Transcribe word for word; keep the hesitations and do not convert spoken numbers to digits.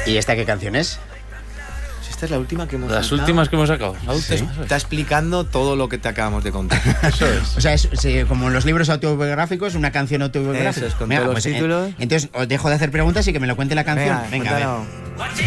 ¿Y esta qué canción es? Esta es la última que hemos Las cantado. últimas que hemos sacado. La última. Sí. Está explicando todo lo que te acabamos de contar. Eso es. O sea, es, es, como en los libros autobiográficos, una canción autobiográfica. Eso es, con todos los eh, títulos. entonces os dejo de hacer preguntas y que me lo cuente la canción. Venga, Venga, a ver. cuéntalo.